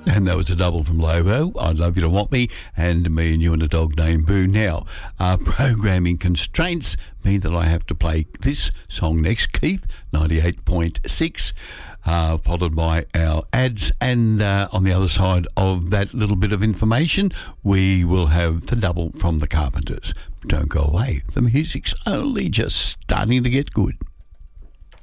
And that was a double from Lobo, I'd Love You to Want Me, and Me and You and a Dog Named Boo. Now, programming constraints mean that I have to play this song next, Keith, 98.6, followed by our ads, and on the other side of that little bit of information, we will have the double from the Carpenters. Don't go away, the music's only just starting to get good.